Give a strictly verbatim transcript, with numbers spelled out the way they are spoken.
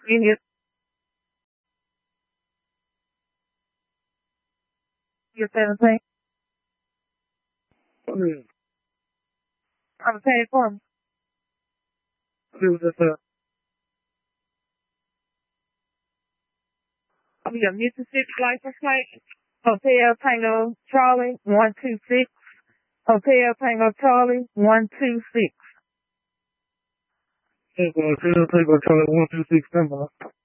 India. You're seventeen. Mm. I'm paying for them. See what that said. Your Mississippi license plate. Hotel Tango Charlie one two six. Hotel Tango Charlie one two six. Hotel Tango Charlie one two six.